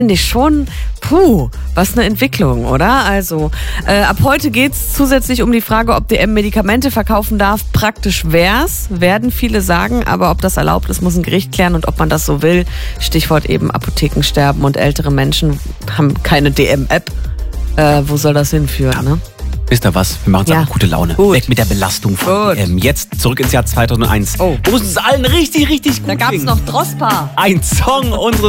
Finde ich schon, was eine Entwicklung, oder? Also, ab heute geht es zusätzlich um die Frage, ob DM Medikamente verkaufen darf. Praktisch wär's, werden viele sagen, aber ob das erlaubt ist, muss ein Gericht klären und ob man das so will. Stichwort eben Apothekensterben und ältere Menschen haben keine DM-App. Wo soll das hinführen, ne? Wisst ihr was? Wir machen uns einfach gute Laune. Gut. Weg mit der Belastung von DM. Jetzt zurück ins Jahr 2001. Wo es uns allen richtig, richtig gut Da gab's ging. noch Drospa. Ein Song unseres